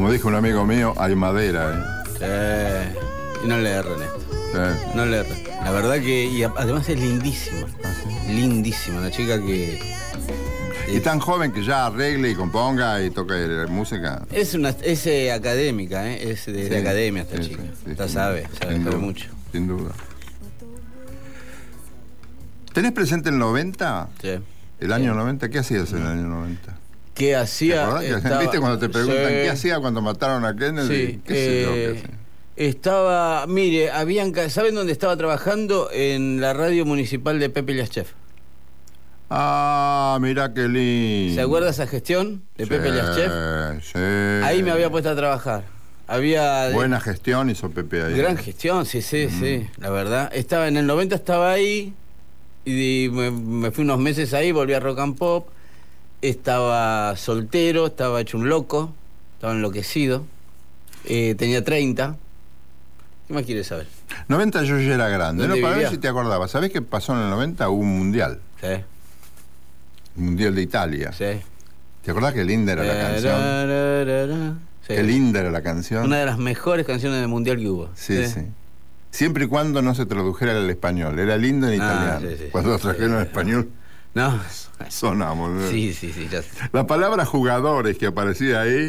Como dijo un amigo mío, hay madera, Y no le erran esto. No le erran. La verdad que... Y además es lindísima. Lindísima. Una chica que... Y tan joven que ya arregle y componga y toque música. Es académica, es de academia esta chica. Esta sabe mucho. Sin duda. ¿Tenés presente el 90? Sí. ¿El año 90? ¿Qué hacías en el año 90? ¿Qué hacía? ¿Viste cuando te preguntan qué hacía cuando mataron a Kennedy? Sí, ¿Qué sé yo qué hacía? Estaba, mire, ¿saben dónde estaba trabajando? En la radio municipal de Pepe Liaschev. Ah, mirá qué lindo. ¿Se acuerda esa gestión de Pepe Liaschev? Sí. Ahí me había puesto a trabajar. Buena gestión hizo Pepe ahí. Gran gestión, sí, la verdad. En el 90 estaba ahí y me fui unos meses ahí, volví a Rock and Pop. Estaba soltero, estaba hecho un loco, estaba enloquecido. Tenía 30. ¿Qué más quieres saber? 90 yo ya era grande, ¿no? Para vivía? ver si te acordabas. ¿Sabés qué pasó en el 90? Hubo un mundial. Sí. Un mundial de Italia. Sí. ¿Te acordás qué linda era la canción? Sí. Qué linda era la canción. Una de las mejores canciones del mundial que hubo. Sí. Siempre y cuando no se tradujera al español. Era lindo en italiano. Cuando lo trajeron en español. No. Sonamos. Sí, ya sé. La palabra jugadores que aparecía ahí